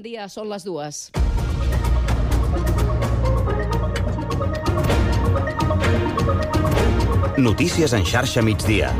dia, són les 2. Notícies en xarxa migdia.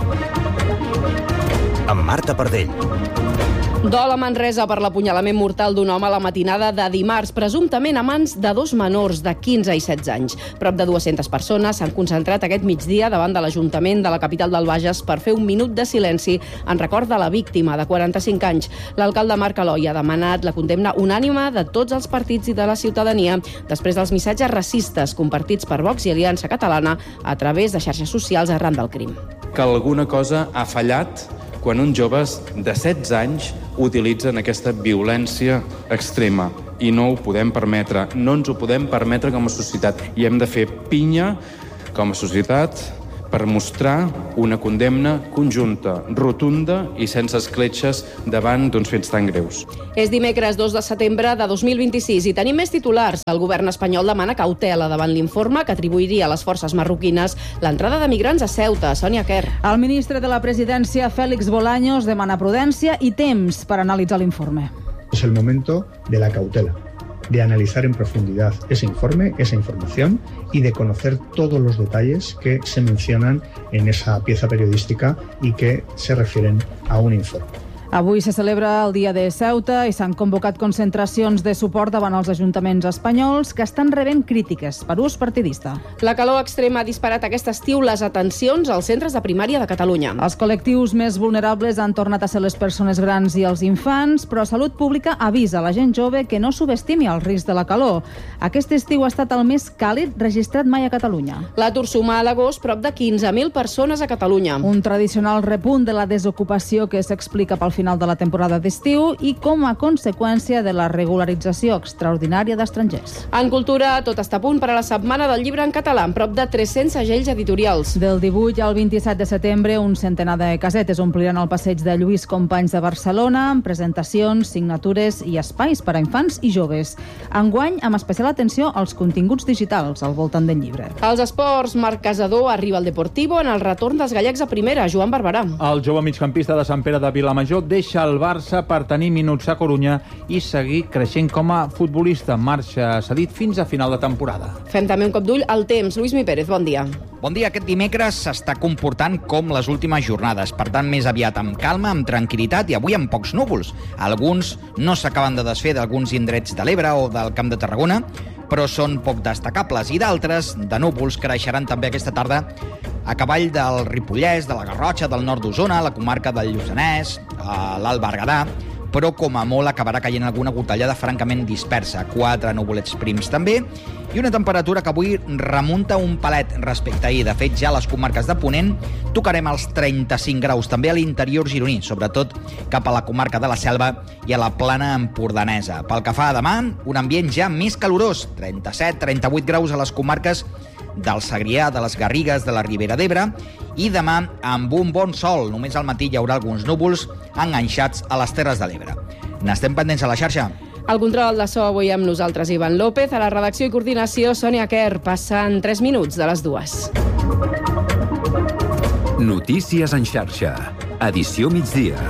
Amb Marta Pardell. Dol a Manresa per l'apunyalament mortal d'un home a la matinada de dimarts, presumptament a mans de dos menors de 15 i 16 anys. Prop de 200 persones s'han concentrat aquest migdia davant de l'Ajuntament de la capital del Bages per fer un minut de silenci en record de la víctima de 45 anys. L'alcalde Marc Aloi ha demanat la condemna unànime de tots els partits i de la ciutadania després dels missatges racistes compartits per Vox i Aliança Catalana a través de xarxes socials arran del crim. Que alguna cosa ha fallat quan uns joves de 16 anys utilitzen aquesta violència extrema. I no ho podem permetre, no ens ho podem permetre com a societat. I hem de fer pinya com a societat per mostrar una condemna conjunta, rotunda i sense escletxes davant d'uns fets tan greus. És dimecres 2 de setembre de 2026 i tenim més titulars. El govern espanyol demana cautela davant l'informe que atribuiria a les forces marroquines l'entrada de migrants a Ceuta. Sònia Quer. El ministre de la Presidència, Félix Bolaños, demana prudència i temps per analitzar l'informe. Es el momento de la cautela, de analizar en profundidad ese informe, esa información y de conocer todos los detalles que se mencionan en esa pieza periodística y que se refieren a un informe. Avui se celebra el Dia de Ceuta i s'han convocat concentracions de suport davant els ajuntaments espanyols que estan rebent crítiques per ús partidista. La calor extrema ha disparat aquest estiu les atencions als centres de primària de Catalunya. Els col·lectius més vulnerables han tornat a ser les persones grans i els infants, però Salut Pública avisa la gent jove que no subestimi el risc de la calor. Aquest estiu ha estat el més càlid registrat mai a Catalunya. L'atur suma a l'agost prop de 15.000 persones a Catalunya. Un tradicional repunt de la desocupació que s'explica pel final de la temporada d'estiu i com a conseqüència de la regularització extraordinària d'estrangers. En cultura, tot està a punt per a la Setmana del Llibre en català, amb prop de 300 segells editorials. Del 18 al 27 de setembre, un centenar de casetes ompliran el passeig de Lluís Companys de Barcelona amb presentacions, signatures i espais per a infants i joves. Enguany, amb especial atenció als continguts digitals al voltant del llibre. Als esports, Marc Casador arriba al Deportivo en el retorn dels gallecs a primera, Joan Barberà. El jove migcampista de Sant Pere de Vilamajor deixa el Barça per tenir minuts a Corunya i seguir creixent com a futbolista. Marxa cedit fins a final de temporada. Fem també un cop d'ull al temps. Luis Mi Pérez, bon dia. Bon dia. Aquest dimecres s'està comportant com les últimes jornades. Per tant, més aviat amb calma, amb tranquil·litat i avui amb pocs núvols. Alguns no s'acaben de desfer d'alguns indrets de l'Ebre o del Camp de Tarragona, però són poc destacables, i d'altres, de núvols, creixeran també aquesta tarda a cavall del Ripollès, de la Garrotxa, del nord d'Osona, la comarca del Lluçanès, l'Alt Berguedà, però com a molt acabarà caient alguna gotellada francament dispersa. 4 nuvolets prims també, i una temperatura que avui remunta un palet respecte a ahir. De fet, ja a les comarques de Ponent tocarem els 35 graus, també a l'interior gironí, sobretot cap a la comarca de la Selva i a la plana empordanesa. Pel que fa a demà, un ambient ja més calorós, 37-38 graus a les comarques del Segrià, de les Garrigues, de la Ribera d'Ebre, i demà amb un bon sol. Només al matí hi haurà alguns núvols enganxats a les Terres de l'Ebre. N'estem pendents a la xarxa. Al control de so avui amb nosaltres Ivan López, a la redacció i coordinació Sònia Quer. Passen 3 minuts de les 2. Notícies en xarxa. Edició migdia.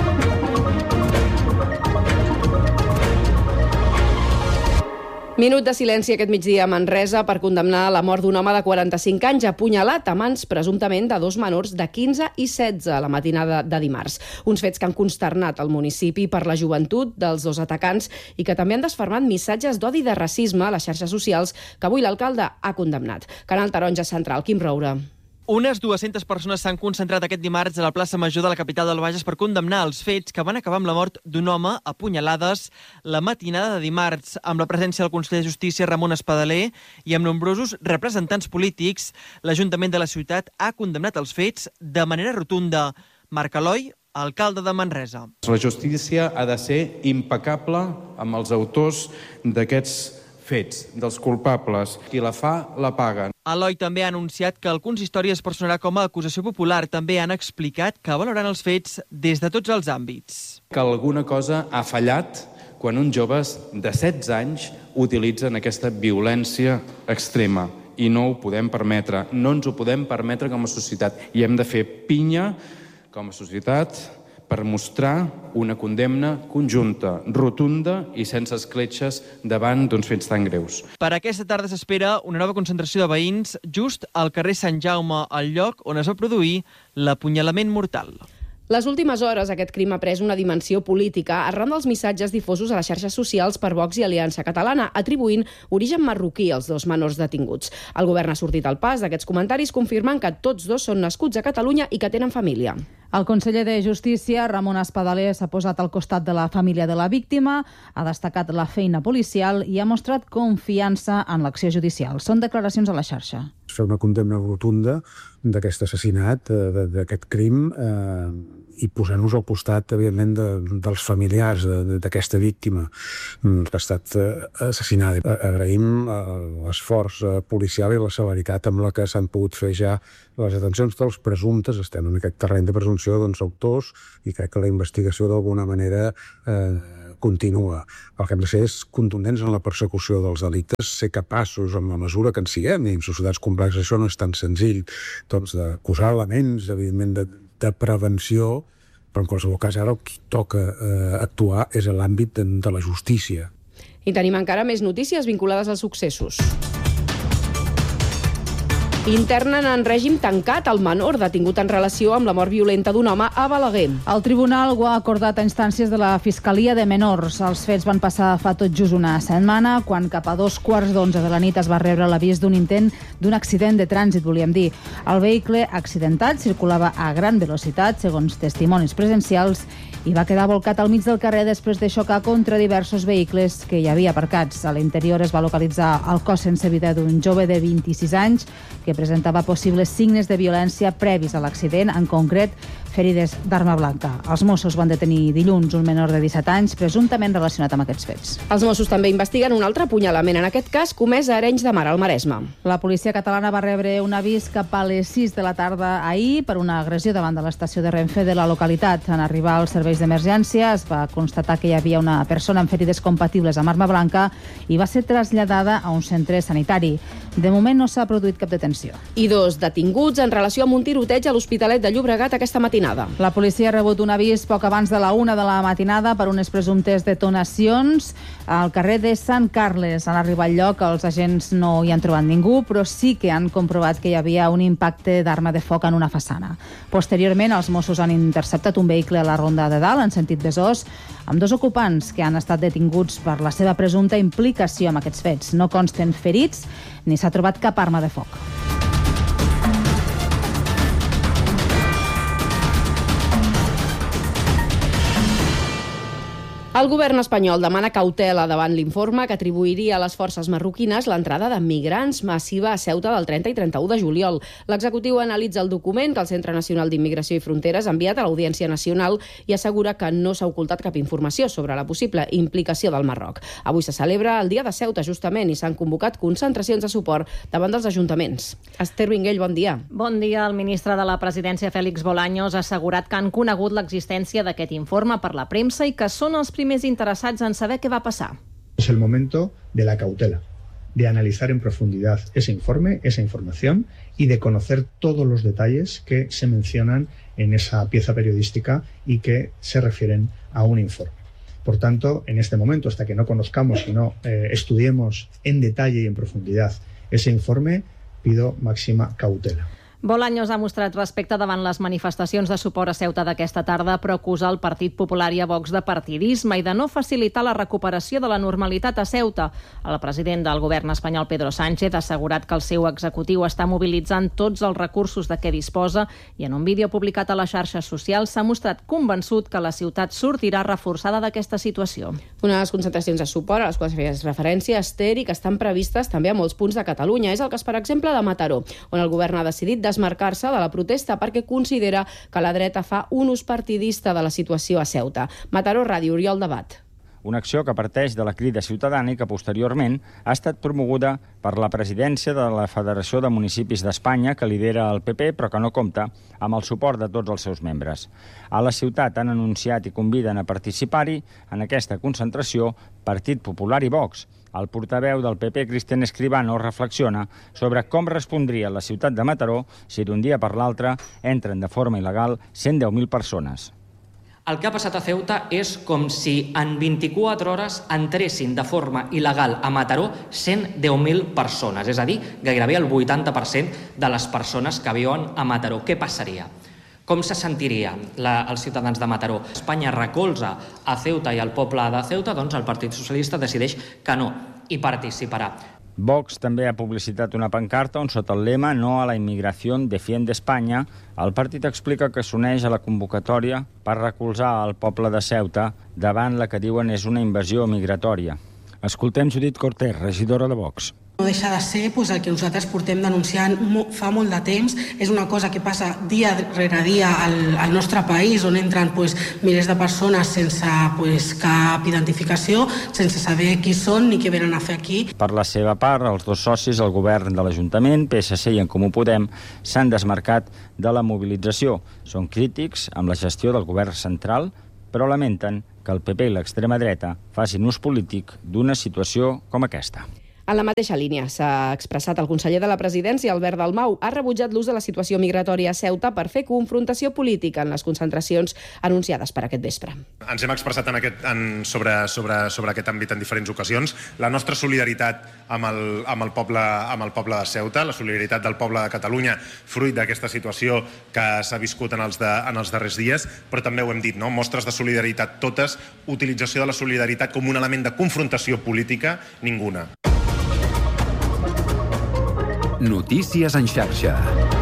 Minut de silenci aquest migdia a Manresa per condemnar la mort d'un home de 45 anys apunyalat a mans presumptament de dos menors de 15 i 16 a la matinada de dimarts. Uns fets que han consternat el municipi per la joventut dels dos atacants i que també han desfermat missatges d'odi i de racisme a les xarxes socials que avui l'alcalde ha condemnat. Canal Taronja Central, Quim Roure. Unes 200 persones s'han concentrat aquest dimarts a la plaça Major de la capital del Bages per condemnar els fets que van acabar amb la mort d'un home a punyalades la matinada de dimarts, amb la presència del conseller de Justícia Ramon Espadaler i amb nombrosos representants polítics. L'Ajuntament de la ciutat ha condemnat els fets de manera rotunda. Marc Aloi, alcalde de Manresa. La justícia ha de ser impecable amb els autors d'aquests fets, dels culpables. Qui la fa, la paga. Aloi també ha anunciat que el consistori es personarà com a acusació popular. També han explicat que valoraran els fets des de tots els àmbits. Que alguna cosa ha fallat quan uns joves de 16 anys utilitzen aquesta violència extrema. I no ho podem permetre. No ens ho podem permetre com a societat. I hem de fer pinya com a societat per mostrar una condemna conjunta, rotunda i sense escletxes davant d'uns fets tan greus. Per aquesta tarda s'espera una nova concentració de veïns just al carrer Sant Jaume, al lloc on es va produir l'apunyalament mortal. Les últimes hores, aquest crim ha pres una dimensió política arran dels missatges difosos a les xarxes socials per Vox i Aliança Catalana, atribuint origen marroquí als dos menors detinguts. El govern ha sortit al pas d'aquests comentaris, confirmant que tots dos són nascuts a Catalunya i que tenen família. El conseller de Justícia, Ramon Espadaler, s'ha posat al costat de la família de la víctima, ha destacat la feina policial i ha mostrat confiança en l'acció judicial. Són declaracions a la xarxa. Fer una condemna rotunda d'aquest assassinat, d'aquest crim, i posar-nos al costat, evidentment, dels familiars d'aquesta víctima que ha estat assassinada. Agraïm l'esforç policial i la celeritat amb la que s'han pogut fer ja les detencions dels presumptes. Estem en aquest terreny de presumpció d'autors i crec que la investigació d'alguna manera continua. El que hem de ser és contundents en la persecució dels delictes, ser capaços, en la mesura que en siguem, i en societats complexes això no és tan senzill, doncs d'acusar elements, evidentment, de prevenció, però en qualsevol cas ara el que toca actuar és a l'àmbit de la justícia. I tenim encara més notícies vinculades als successos. Internen en règim tancat el menor detingut en relació amb la mort violenta d'un home a Balaguer. El tribunal ho ha acordat a instàncies de la Fiscalia de Menors. Els fets van passar fa tot just una setmana, quan cap a 2:15 de la nit es va rebre l'avís d'un intent d'un accident de trànsit, volíem dir. El vehicle accidentat circulava a gran velocitat, segons testimonis presencials, i va quedar volcat al mig del carrer després de xocar contra diversos vehicles que hi havia aparcats. A l'interior es va localitzar el cos sense vida d'un jove de 26 anys que presentava possibles signes de violència previs a l'accident, en concret ferides d'arma blanca. Els Mossos van detenir dilluns un menor de 17 anys presumptament relacionat amb aquests fets. Els Mossos també investiguen un altre apunyalament, en aquest cas comès a Arenys de Mar, al Maresme. La policia catalana va rebre un avís cap a les 6 de la tarda ahir per una agressió davant de l'estació de Renfe de la localitat. En arribar als serveis d'emergència es va constatar que hi havia una persona amb ferides compatibles amb arma blanca i va ser traslladada a un centre sanitari. De moment no s'ha produït cap detenció. I 2 detinguts en relació amb un tiroteig a l'Hospitalet de Llobregat aquesta matinada. La policia ha rebut un avís poc abans de la 1 de la matinada per unes presumptes detonacions al carrer de Sant Carles. En arribar al lloc, els agents no hi han trobat ningú, però sí que han comprovat que hi havia un impacte d'arma de foc en una façana. Posteriorment, els Mossos han interceptat un vehicle a la Ronda de Dalt, en sentit Besòs, amb 2 ocupants que han estat detinguts per la seva presumpta implicació amb aquests fets. No consten ferits ni s'ha trobat cap arma de foc. El govern espanyol demana cautela davant l'informe que atribuiria a les forces marroquines l'entrada de migrants massiva a Ceuta del 30 i 31 de juliol. L'executiu analitza el document que el Centre Nacional d'Immigració i Fronteres ha enviat a l'Audiència Nacional i assegura que no s'ha ocultat cap informació sobre la possible implicació del Marroc. Avui se celebra el Dia de Ceuta, justament, i s'han convocat concentracions de suport davant dels ajuntaments. Esther Vinguell, bon dia. Bon dia. El ministre de la Presidència, Félix Bolaños, ha assegurat que han conegut l'existència d'aquest informe per la premsa i que són els primers interesats en saber qué va a pasar. Es el momento de la cautela, de analizar en profundidad ese informe, esa información y de conocer todos los detalles que se mencionan en esa pieza periodística y que se refieren a un informe. Por tanto, en este momento, hasta que no conozcamos y no estudiemos en detalle y en profundidad ese informe, pido máxima cautela. Bolaños ha mostrat respecte davant les manifestacions de suport a Ceuta d'aquesta tarda, però acusa el Partit Popular i a Vox de partidisme i de no facilitar la recuperació de la normalitat a Ceuta. El president del govern espanyol, Pedro Sánchez, ha assegurat que el seu executiu està mobilitzant tots els recursos de què disposa i en un vídeo publicat a les xarxes socials s'ha mostrat convençut que la ciutat sortirà reforçada d'aquesta situació. Unes concentracions de suport a les quals feies referència, Esther, i que estan previstes també a molts punts de Catalunya. És el cas, per exemple, de Mataró, on el govern ha decidit desmarcar-se de la protesta perquè considera que la dreta fa un ús partidista de la situació a Ceuta. Mataró Ràdio, Oriol Debat. Una acció que parteix de la Crida Ciutadana i que posteriorment ha estat promoguda per la presidència de la Federació de Municipis d'Espanya, que lidera el PP, però que no compta amb el suport de tots els seus membres. A la ciutat han anunciat i conviden a participar-hi en aquesta concentració Partit Popular i Vox. El portaveu del PP, Cristian Escribano, reflexiona sobre com respondria la ciutat de Mataró si d'un dia per l'altre entren de forma il·legal 110.000 persones. El que ha passat a Ceuta és com si en 24 hores entressin de forma il·legal a Mataró 110.000 persones, és a dir, gairebé el 80% de les persones que viuen a Mataró. Què passaria? Com se sentirien els ciutadans de Mataró? Espanya recolza a Ceuta i al poble de Ceuta, doncs el Partit Socialista decideix que no i participarà. Vox també ha publicitat una pancarta on sota el lema «No a la immigració, defiende Espanya», el partit explica que s'uneix a la convocatòria per recolzar el poble de Ceuta davant la que diuen és una invasió migratòria. Escoltem Judit Cortés, regidora de Vox. No deixa de ser el que nosaltres portem denunciant fa molt de temps. És una cosa que passa dia rere dia al nostre país, on entren milers de persones sense cap identificació, sense saber qui són ni què venen a fer aquí. Per la seva part, els dos socis, el govern de l'Ajuntament, PSC i En Comú Podem, s'han desmarcat de la mobilització. Són crítics amb la gestió del govern central, però lamenten que el PP i l'extrema dreta facin ús polític d'una situació com aquesta. En la mateixa línia s'ha expressat el conseller de la Presidència, Albert Dalmau. Ha rebutjat l'ús de la situació migratòria a Ceuta per fer confrontació política en les concentracions anunciades per aquest vespre. Ens hem expressat sobre aquest àmbit en diferents ocasions. La nostra solidaritat amb el poble de Ceuta, la solidaritat del poble de Catalunya, fruit d'aquesta situació que s'ha viscut en els darrers dies, però també ho hem dit, mostres de solidaritat totes, utilització de la solidaritat com un element de confrontació política, ninguna. Notícies en xarxa.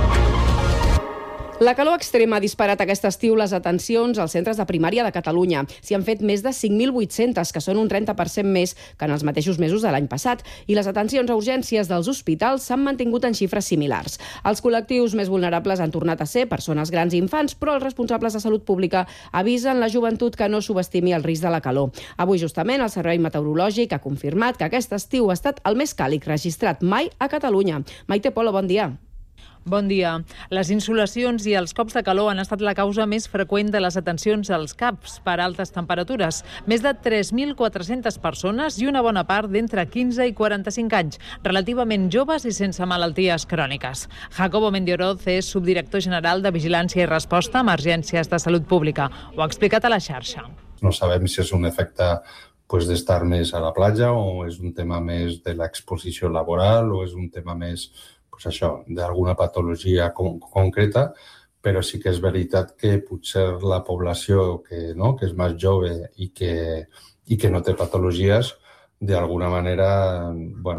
La calor extrema ha disparat aquest estiu les atencions als centres de primària de Catalunya. S'hi han fet més de 5.800, que són un 30% més que en els mateixos mesos de l'any passat, i les atencions a urgències dels hospitals s'han mantingut en xifres similars. Els col·lectius més vulnerables han tornat a ser persones grans i infants, però els responsables de salut pública avisen la joventut que no subestimi el risc de la calor. Avui, justament, el Servei Meteorològic ha confirmat que aquest estiu ha estat el més càlid registrat mai a Catalunya. Maite Polo, bon dia. Bon dia. Les insolacions i els cops de calor han estat la causa més freqüent de les atencions als CAPs per altes temperatures. Més de 3.400 persones i una bona part d'entre 15 i 45 anys, relativament joves i sense malalties cròniques. Jacobo Mendioroz és subdirector general de Vigilància i Resposta a Emergències de Salut Pública. Ho ha explicat a la xarxa. No sabem si és un efecte d'estar més a la platja o és un tema més de l'exposició laboral o és un tema més d'alguna patologia concreta, però sí que és veritat que potser la població que és més jove i que no té patologies, d'alguna manera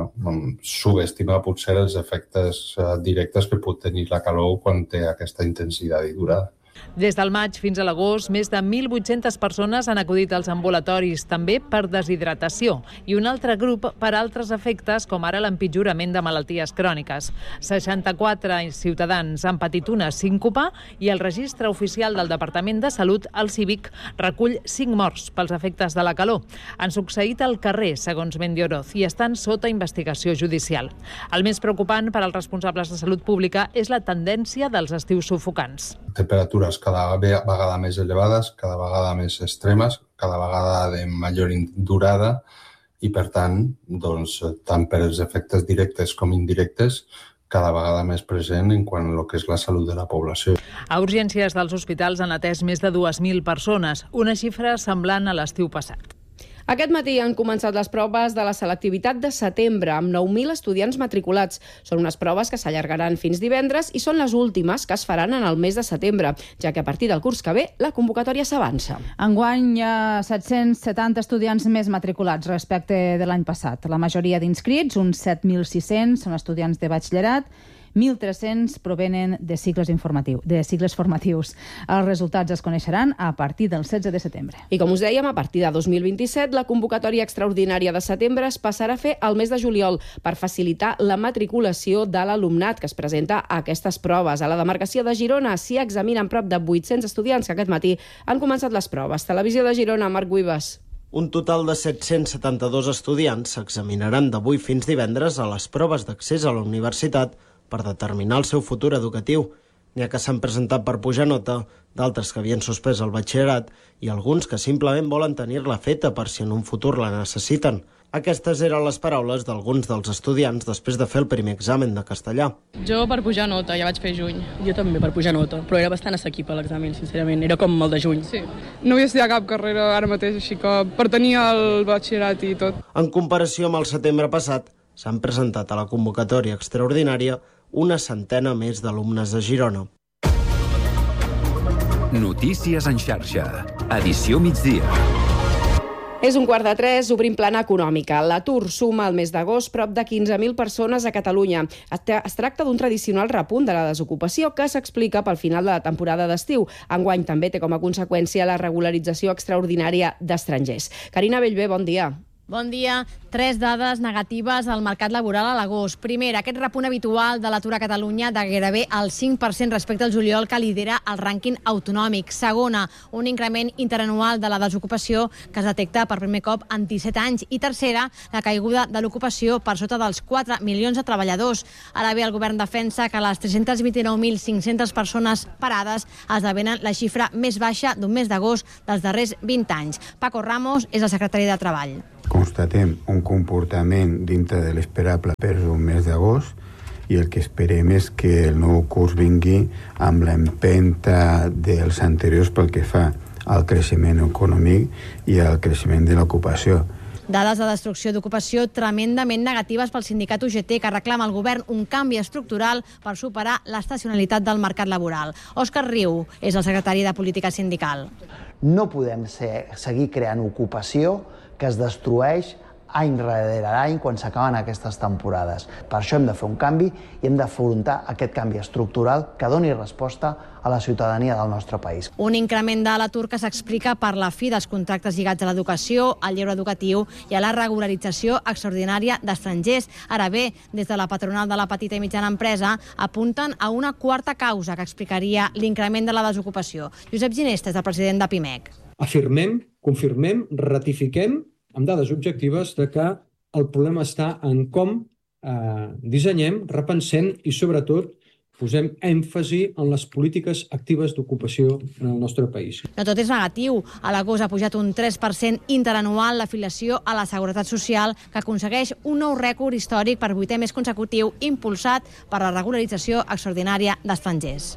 subestima potser els efectes directes que pot tenir la calor quan té aquesta intensitat i durada. Des del maig fins a l'agost, més de 1.800 persones han acudit als ambulatoris, també per deshidratació, i un altre grup per altres efectes, com ara l'empitjorament de malalties cròniques. 64 ciutadans han patit una síncopa i el registre oficial del Departament de Salut, el CIVIC, recull 5 morts pels efectes de la calor. Han succeït al carrer, segons Mendioroz, i estan sota investigació judicial. El més preocupant per als responsables de salut pública és la tendència dels estius sufocants. Temperatures cada vegada més elevades, cada vegada més extremes, cada vegada de major durada i, per tant, tant per els efectes directes com indirectes, cada vegada més present en quant a que és la salut de la població. A urgències dels hospitals han atès més de 2.000 persones, una xifra semblant a l'estiu passat. Aquest matí han començat les proves de la selectivitat de setembre, amb 9.000 estudiants matriculats. Són unes proves que s'allargaran fins divendres i són les últimes que es faran en el mes de setembre, ja que a partir del curs que ve la convocatòria s'avança. Enguany hi ha 770 estudiants més matriculats respecte de l'any passat. La majoria d'inscrits, uns 7.600, són estudiants de batxillerat, 1.300 provenen de cicles formatius. Els resultats es coneixeran a partir del 16 de setembre. I com us dèiem, a partir de 2027, la convocatòria extraordinària de setembre es passarà a fer al mes de juliol per facilitar la matriculació de l'alumnat que es presenta a aquestes proves. A la demarcació de Girona s'hi examinen prop de 800 estudiants que aquest matí han començat les proves. Televisió de Girona, Marc Guibas. Un total de 772 estudiants s'examinaran d'avui fins divendres a les proves d'accés a la universitat per determinar el seu futur educatiu. N'hi ha que s'han presentat per pujar nota, d'altres que havien suspès el batxillerat i alguns que simplement volen tenir-la feta per si en un futur la necessiten. Aquestes eren les paraules d'alguns dels estudiants després de fer el primer examen de castellà. Jo per pujar nota, ja vaig fer juny. Jo també per pujar nota, però era bastant assequible l'examen, sincerament. Era com el de juny. Sí. No vull estudiar cap carrera ara mateix, així que per tenir el batxillerat i tot. En comparació amb el setembre passat, s'han presentat a la convocatòria extraordinària una centena més d'alumnes de Girona. Notícies en xarxa. Edició migdia. És 2:45, obrim plana econòmica. L'atur suma al mes d'agost prop de 15.000 persones a Catalunya. Es tracta d'un tradicional repunt de la desocupació que s'explica pel final de la temporada d'estiu. Enguany també té com a conseqüència la regularització extraordinària d'estrangers. Carina Bellver, bon dia. Bon dia. 3 dades negatives al mercat laboral a l'agost. Primera, aquest repunt habitual de l'atur a Catalunya de gairebé el 5% respecte al juliol que lidera el rànquing autonòmic. Segona, un increment interanual de la desocupació que es detecta per primer cop en 17 anys. I tercera, la caiguda de l'ocupació per sota dels 4 milions de treballadors. Ara bé, el govern defensa que les 329.500 persones parades esdevenen la xifra més baixa d'un mes d'agost dels darrers 20 anys. Paco Ramos és el secretari de Treball. Constatem un comportament dintre de l'esperable per un mes d'agost i el que esperem és que el nou curs vingui amb l'empenta dels anteriors pel que fa al creixement econòmic i al creixement de l'ocupació. Dades de destrucció d'ocupació tremendament negatives pel sindicat UGT, que reclama al govern un canvi estructural per superar l'estacionalitat del mercat laboral. Òscar Riu és el secretari de Política Sindical. No podem seguir creant ocupació que es destrueix any rere any quan s'acaben aquestes temporades. Per això hem de fer un canvi i hem d'afrontar aquest canvi estructural que doni resposta a la ciutadania del nostre país. Un increment de l'atur que s'explica per la fi dels contractes lligats a l'educació, al lleure educatiu i a la regularització extraordinària d'estrangers. Ara bé, des de la patronal de la petita i mitjana empresa apunten a una quarta causa que explicaria l'increment de la desocupació. Josep Ginesta és el president de PIMEC. Afirmem, confirmem, ratifiquem amb dades objectives de que el problema està en com dissenyem, repensem i sobretot posem èmfasi en les polítiques actives d'ocupació en el nostre país. No tot és negatiu. A l'agost ha pujat un 3% interanual l'afiliació a la Seguretat Social, que aconsegueix un nou rècord històric per 8è mes consecutiu, impulsat per la regularització extraordinària d'estrangers.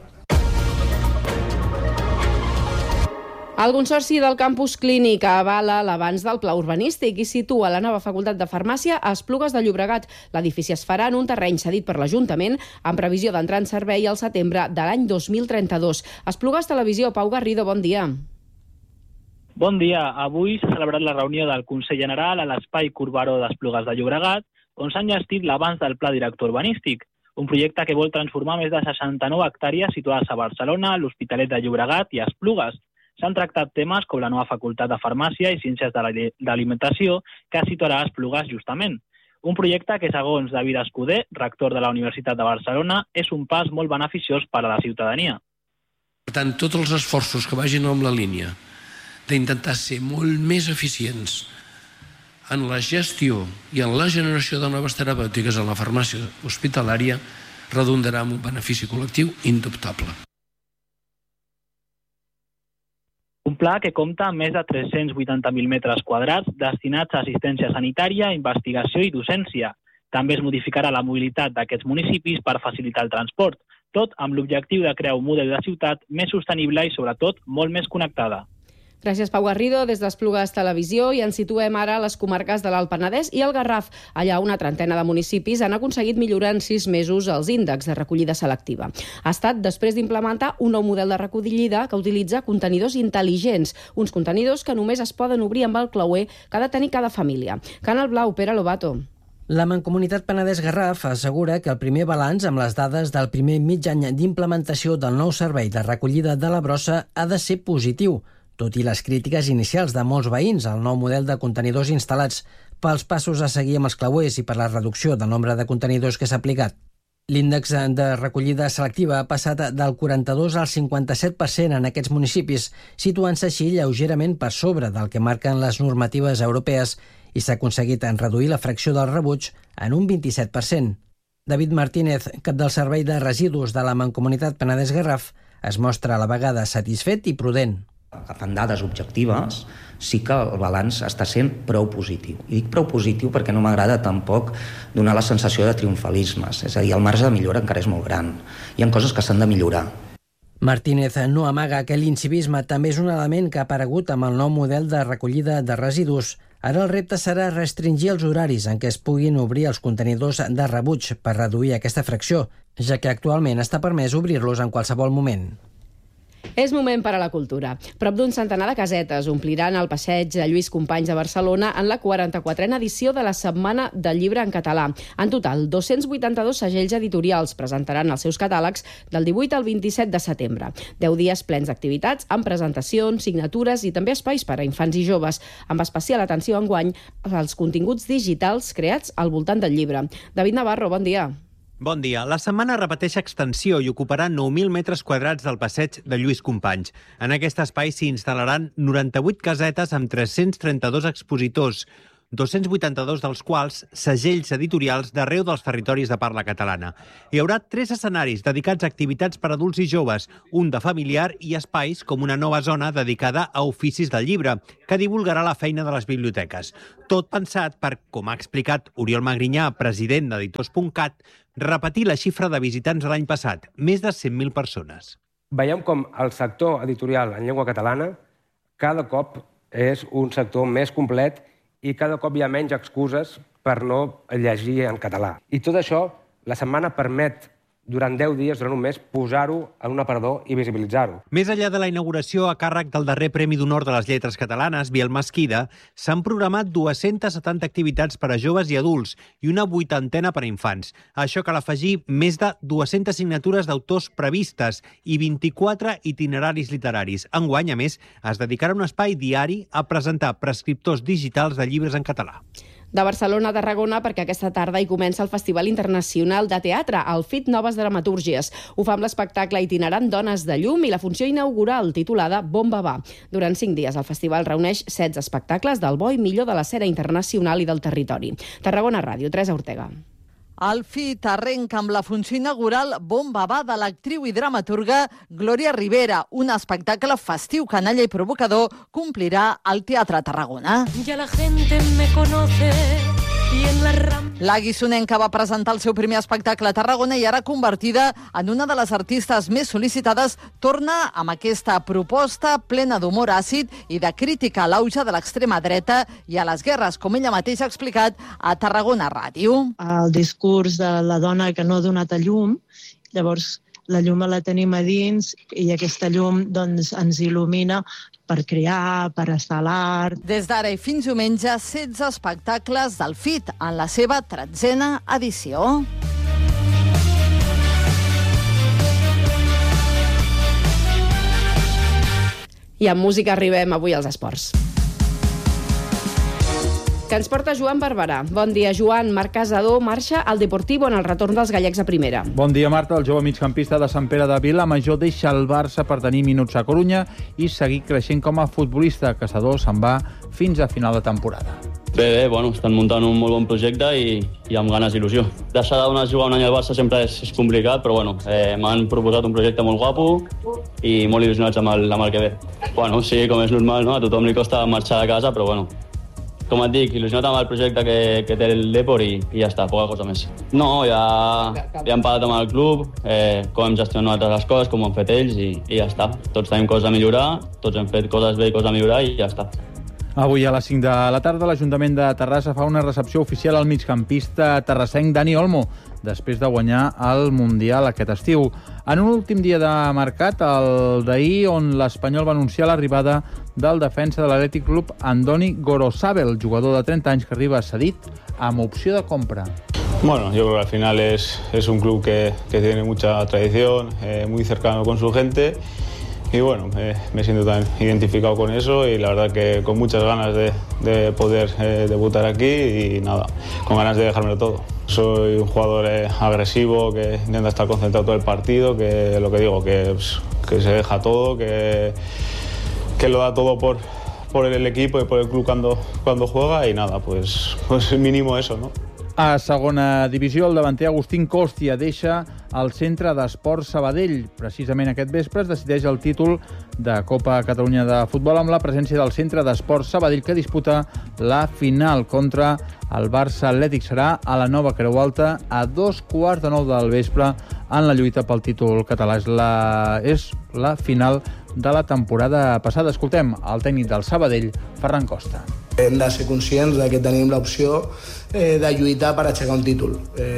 El Consorci del Campus Clínic avala l'avanç del pla urbanístic i situa la nova Facultat de Farmàcia a Esplugues de Llobregat. L'edifici es farà en un terreny cedit per l'Ajuntament amb previsió d'entrar en servei al setembre de l'any 2032. Esplugues Televisió, Pau Garrido, bon dia. Bon dia. Avui s'ha celebrat la reunió del Consell General a l'Espai Corberó d'Esplugues de Llobregat, on s'ha enllestit l'avanç del Pla Director Urbanístic, un projecte que vol transformar més de 69 hectàrees situades a Barcelona, l'Hospitalet de Llobregat i a Esplugues. S'han tractat temes com la nova Facultat de Farmàcia i Ciències de l'Alimentació, que situarà a Esplugues justament. Un projecte que, segons David Escudé, rector de la Universitat de Barcelona, és un pas molt beneficiós per a la ciutadania. Per tant, tots els esforços que vagin amb la línia d'intentar ser molt més eficients en la gestió i en la generació de noves terapèutiques a la farmàcia hospitalària redundarà en un benefici col·lectiu indubtable. Un pla que compta amb més de 380.000 metres quadrats destinats a assistència sanitària, investigació i docència. També es modificarà la mobilitat d'aquests municipis per facilitar el transport, tot amb l'objectiu de crear un model de ciutat més sostenible i, sobretot, molt més connectada. Gràcies, Pau Garrido. Des d'Esplugues Televisió i ens situem ara a les comarques de l'Alt Penedès i el Garraf. Allà una trentena de municipis han aconseguit millorar en 6 mesos els índexs de recollida selectiva. Ha estat després d'implementar un nou model de recollida que utilitza contenidors intel·ligents, uns contenidors que només es poden obrir amb el clauer que ha de tenir cada família. Canal Blau, Pere Lobato. La Mancomunitat Penedès-Garraf assegura que el primer balanç amb les dades del primer mig any d'implementació del nou servei de recollida de la brossa ha de ser positiu, tot i les crítiques inicials de molts veïns al nou model de contenidors instal·lats pels passos a seguir amb els clauers i per la reducció del nombre de contenidors que s'ha aplicat. L'índex de recollida selectiva ha passat del 42 al 57% en aquests municipis, situant-se així lleugerament per sobre del que marquen les normatives europees i s'ha aconseguit reduir la fracció del rebuig en un 27%. David Martínez, cap del Servei de Residus de la Mancomunitat Penedès-Garraf, es mostra a la vegada satisfet i prudent. Agafant dades objectives, sí que el balanç està sent prou positiu. I dic prou positiu perquè no m'agrada tampoc donar la sensació de triomfalismes. És a dir, el marge de millora encara és molt gran. Hi ha coses que s'han de millorar. Martínez no amaga que l'incivisme també és un element que ha aparegut amb el nou model de recollida de residus. Ara el repte serà restringir els horaris en què es puguin obrir els contenidors de rebuig per reduir aquesta fracció, ja que actualment està permès obrir-los en qualsevol moment. És moment per a la cultura. Prop d'un centenar de casetes ompliran el passeig de Lluís Companys de Barcelona en la 44a edició de la Setmana del Llibre en Català. En total, 282 segells editorials presentaran els seus catàlegs del 18 al 27 de setembre. 10 dies plens d'activitats, amb presentacions, signatures i també espais per a infants i joves, amb especial atenció enguany als continguts digitals creats al voltant del llibre. David Navarro, bon dia. Bon dia. La setmana repeteix extensió i ocuparà 9.000 metres quadrats del passeig de Lluís Companys. En aquest espai s'hi instal·laran 98 casetes amb 332 expositors, 282 dels quals segells editorials d'arreu dels territoris de parla catalana. Hi haurà 3 escenaris dedicats a activitats per adults i joves, un de familiar i espais com una nova zona dedicada a oficis del llibre, que divulgarà la feina de les biblioteques. Tot pensat per, com ha explicat Oriol Magrinyà, president d'Editors.cat, repetir la xifra de visitants de l'any passat, més de 100.000 persones. Veiem com el sector editorial en llengua catalana cada cop és un sector més complet i cada cop hi ha menys excuses per no llegir en català. I tot això, la setmana permet, durant 10 dies, durant un mes, posar-ho en un aparador i visibilitzar-ho. Més enllà de la inauguració a càrrec del darrer Premi d'Honor de les Lletres Catalanes, Biel Mesquida, s'han programat 270 activitats per a joves i adults i una 80 per a infants. A això cal afegir més de 200 signatures d'autors previstes i 24 itineraris literaris. Enguany, a més, es dedicarà un espai diari a presentar prescriptors digitals de llibres en català. De Barcelona a Tarragona, perquè aquesta tarda hi comença el Festival Internacional de Teatre, el FIT Noves Dramatúrgies. Ho fa amb l'espectacle itinerant Dones de Llum i la funció inaugural titulada Bomba va. Durant 5 dies el festival reuneix 16 espectacles del bo i millor de l'escena internacional i del territori. Tarragona Ràdio, Teresa Ortega. El FIT arrenca amb la funció inaugural Bomba va de l'actriu i dramaturga Glòria Rivera. Un espectacle festiu, canalla i provocador complirà al Teatre Tarragona. Ja la gente me conoce y en la La guissonenca va presentar el seu primer espectacle a Tarragona i ara, convertida en una de les artistes més sol·licitades, torna amb aquesta proposta plena d'humor àcid i de crítica a l'auge de l'extrema dreta i a les guerres, com ella mateixa ha explicat a Tarragona Ràdio. El discurs de la dona que no ha donat a llum, llavors la llum la tenim a dins i aquesta llum doncs, ens il·lumina per crear, per estar a l'art. Des d'ara i fins diumenge, 16 espectacles del FIT en la seva 13a edició. I amb música arribem avui als esports. Que ens porta Joan Barberà. Bon dia, Joan. Marc Casador marxa al Deportivo en el retorn dels gallecs a primera. Bon dia, Marta. El jove migcampista de Sant Pere de Vilamajor deixa el Barça per tenir minuts a Corunya i seguir creixent com a futbolista. Casador se'n va fins a final de temporada. Bé, bueno, estan muntant un molt bon projecte i amb ganes d'il·lusió. Deixar d'anar a jugar un any al Barça sempre és complicat, però bueno, m'han proposat un projecte molt guapo i molt il·lusionats amb el que ve. Bueno, sí, com és normal, no? A tothom li costa marxar de casa, però bueno, com et dic, il·lusionat amb el projecte que té el Depor i ja està, poca cosa més. No, ja hem parlat amb el club, com hem gestionat nosaltres les coses, com ho han fet ells i ja està. Tots tenim coses a millorar, tots hem fet coses bé i coses a millorar i ja està. Avui a les 5 de la tarda l'Ajuntament de Terrassa fa una recepció oficial al migcampista terrassenc Dani Olmo, després de guanyar el Mundial aquest estiu. En un últim dia de mercat, el d'ahir, on l'Espanyol va anunciar l'arribada del defensa de l'Atlètic Club Andoni Gorosabel, jugador de 30 anys que arriba cedit amb opció de compra. Bueno, yo creo que al final es un club que tiene mucha tradición, muy cercano con su gente. Y bueno, me siento tan identificado con eso y la verdad que con muchas ganas de poder debutar aquí y nada, con ganas de dejármelo todo. Soy un jugador agresivo, que intenta estar concentrado todo el partido, que lo que digo, que se deja todo, que lo da todo por el equipo y por el club cuando juega y nada, pues mínimo eso, ¿no? A segona divisió, el davanter Agustín Costia deixa al Centre d'Esports Sabadell. Precisament aquest vespre es decideix el títol de Copa Catalunya de Futbol amb la presència del Centre d'Esports Sabadell, que disputa la final contra el Barça Atlètic. Serà a la Nova Creu Alta a 8:45 del vespre en la lluita pel títol català. És la final de la temporada passada. Escoltem el tècnic del Sabadell, Ferran Costa. Hem de ser conscients que tenim l'opció de lluitar per aixecar un títol.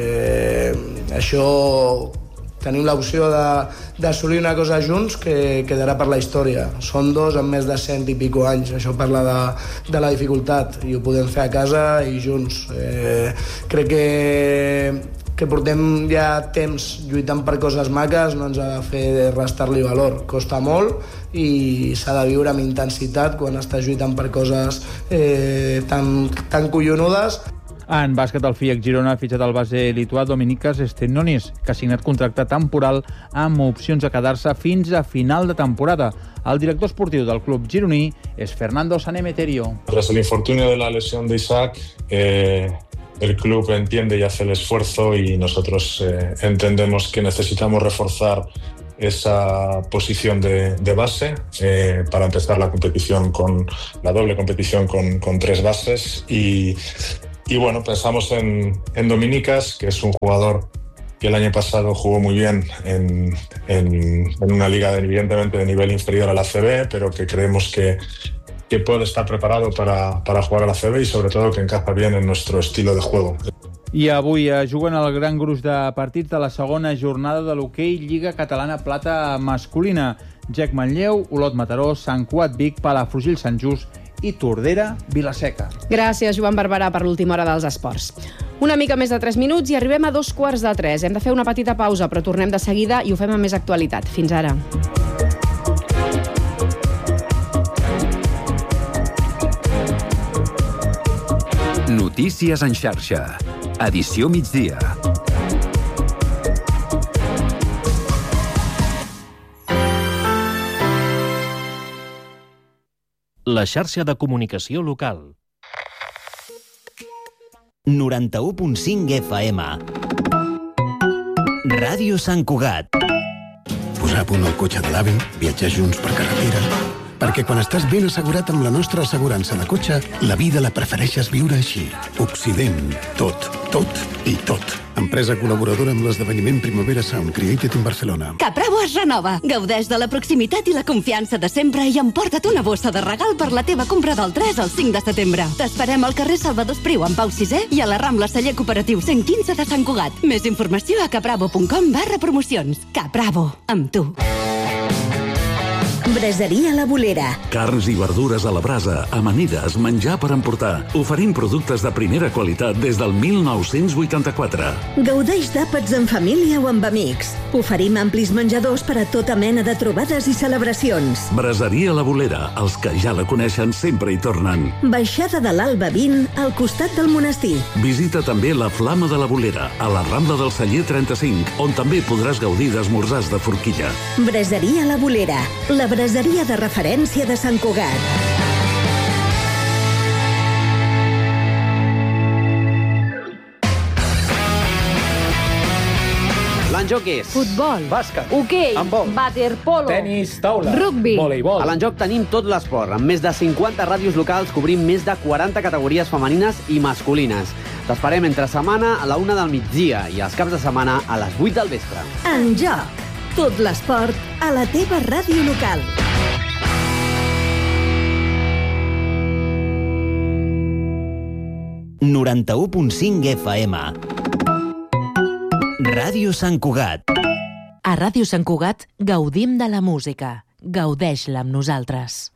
Això tenim l'opció d'assolir una cosa junts que quedarà per la història. Són dos amb més de 100 i pico anys. Això parla de la dificultat i ho podem fer a casa i junts. Crec que portem ja temps lluitant per coses maques, no ens ha de fer restar-li valor. Costa molt i s'ha de viure amb intensitat quan estàs lluitant per coses tan collonudes. En bàsquet, el FIEC Girona ha fitxat el base lituà Dominykas Stenonis, que ha signat contracte temporal amb opcions a quedar-se fins a final de temporada. El director esportiu del club gironí és Fernando Sanemeterio. Tras el infortunio de la lesión de Isaac, el club entiende y hace el esfuerzo y nosotros entendemos que necesitamos reforzar esa posición de base para empezar la competición con la doble competición con 3 bases y bueno, pensamos en Dominykas, que es un jugador que el año pasado jugó muy bien en una liga evidentemente de nivel inferior a la ACB, pero que creemos que puede estar preparado para jugar a la ACB y sobre todo que encaja bien en nuestro estilo de juego. I avui juguen el gran gruix de partits de la segona jornada de l'hoquei Lliga Catalana Plata masculina. Gec Manlleu, Olot Mataró, Sant Cugat Vic, Palafrugell Sant Just i Tordera Vilaseca. Gràcies, Joan Barberà, per l'última hora dels esports. Una mica més de 3 minuts i arribem a 2:15. Hem de fer una petita pausa, però tornem de seguida i ho fem amb més actualitat. Fins ara. Notícies en xarxa. Edició migdia. La xarxa de comunicació local. 91.5 FM. Ràdio Sant Cugat. Posar a punt el cotxe de l'avi, viatjar junts per carretera. Perquè quan estàs ben assegurat amb la nostra assegurança de cotxe, la vida la prefereixes viure així. Occident. Tot, tot i tot. Empresa col·laboradora amb l'esdeveniment Primavera Sound Created in Barcelona. Capravo es renova. Gaudeix de la proximitat i la confiança de sempre i emporta't una bossa de regal per la teva compra del 3 al 5 de setembre. T'esperem al carrer Salvador Espriu en Pau VI i a la Rambla Celler Cooperatiu 115 de Sant Cugat. Més informació a capravo.com/promocions. Capravo, amb tu. Braseria La Bolera. Carns i verdures a la brasa, amanides, menjar per emportar. Oferim productes de primera qualitat des del 1984. Gaudeix d'àpats en família o amb amics. Oferim amplis menjadors per a tota mena de trobades i celebracions. Braseria La Bolera. Els que ja la coneixen sempre hi tornen. Baixada de l'Alba 20, al costat del monestir. Visita també la Flama de la Bolera, a la Rambla del Celler 35, on també podràs gaudir d'esmorzars de forquilla. Braseria La Bolera. La braseria de referència de Sant Cugat. A l'Enjoc és futbol, bàsquet, hoquei, handbol, waterpolo, tenis, taula, rugbi, voleibol. A l'Enjoc tenim tot l'esport. Amb més de 50 ràdios locals cobrim més de 40 categories femenines i masculines. T'esperem entre setmana a la 1 del migdia i els caps de setmana a les 8 del vespre. Enjoc. Tot l'esport a la teva ràdio local. ...91.5 FM. Ràdio Sant Cugat. A Ràdio Sant Cugat gaudim de la música. Gaudeix-la amb nosaltres.